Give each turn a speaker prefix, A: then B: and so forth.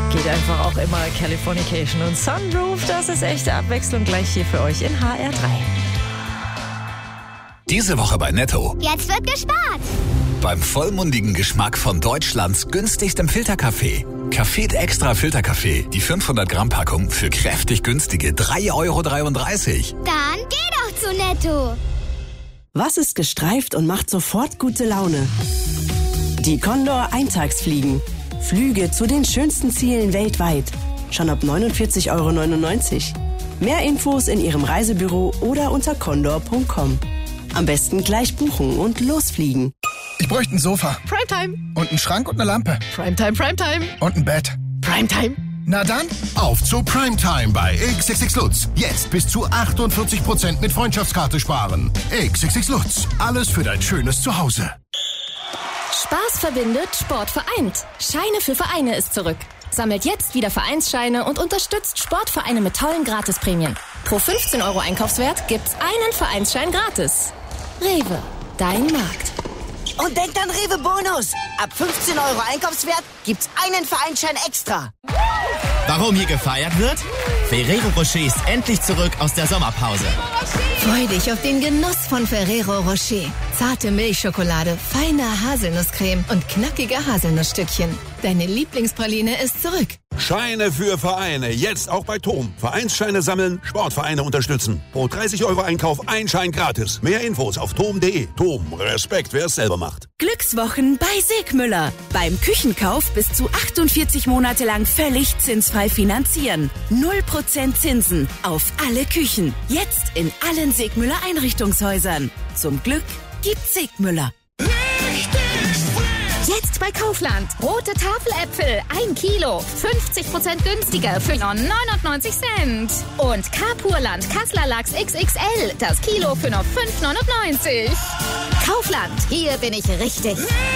A: Geht einfach auch immer. Californication und Sunroof, das ist echte Abwechslung gleich hier für euch in HR3.
B: Diese Woche bei Netto.
C: Jetzt wird gespart.
B: Beim vollmundigen Geschmack von Deutschlands günstigstem Filterkaffee. Café Extra Filterkaffee, die 500 Gramm Packung für kräftig günstige 3,33 €.
C: Dann geh doch zu Netto.
D: Was ist gestreift und macht sofort gute Laune? Die Condor Eintagsfliegen. Flüge zu den schönsten Zielen weltweit. Schon ab 49,99 €. Mehr Infos in Ihrem Reisebüro oder unter condor.com. Am besten gleich buchen und losfliegen.
E: Ich bräuchte ein Sofa.
A: Primetime.
E: Und einen Schrank und eine Lampe.
A: Primetime, Primetime.
E: Und ein Bett.
A: Primetime.
E: Na dann,
F: auf zu Primetime bei XXX Lutz. Jetzt bis zu 48% mit Freundschaftskarte sparen. XXX Lutz. Alles für dein schönes Zuhause.
G: Spaß verbindet, Sport vereint. Scheine für Vereine ist zurück. Sammelt jetzt wieder Vereinsscheine und unterstützt Sportvereine mit tollen Gratisprämien. Pro 15 € Einkaufswert gibt's einen Vereinsschein gratis. Rewe, dein Markt.
H: Und denkt an Rewe Bonus. Ab 15 € Einkaufswert gibt's einen Vereinsschein extra.
I: Warum hier gefeiert wird? Ferrero Rocher ist endlich zurück aus der Sommerpause.
J: Freu dich auf den Genuss von Ferrero Rocher. Zarte Milchschokolade, feine Haselnusscreme und knackige Haselnussstückchen. Deine Lieblingspraline ist zurück.
K: Scheine für Vereine, jetzt auch bei TOM. Vereinsscheine sammeln, Sportvereine unterstützen. Pro 30 € Einkauf ein Schein gratis. Mehr Infos auf tom.de. TOM, Respekt, wer es selber macht.
L: Glückswochen bei Segmüller. Beim Küchenkauf bis zu 48 Monate lang völlig zinsfrei finanzieren. 0% Zinsen auf alle Küchen. Jetzt in allen Segmüller Einrichtungshäusern. Zum Glück gibt's Segmüller.
M: Jetzt bei Kaufland. Rote Tafeläpfel, 1 Kilo. 50% günstiger für nur 99 Cent. Und Carpurland Kassler Lachs XXL. Das Kilo für nur 5,99. Kaufland, hier bin ich richtig.